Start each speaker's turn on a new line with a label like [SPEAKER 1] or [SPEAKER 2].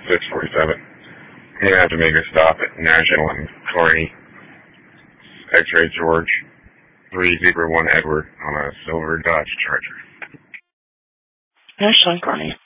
[SPEAKER 1] 647. I'm gonna have to make a stop at National and Kearney. X-Ray George, 3 Zebra 1 Edward on a silver Dodge Charger.
[SPEAKER 2] National and Kearney.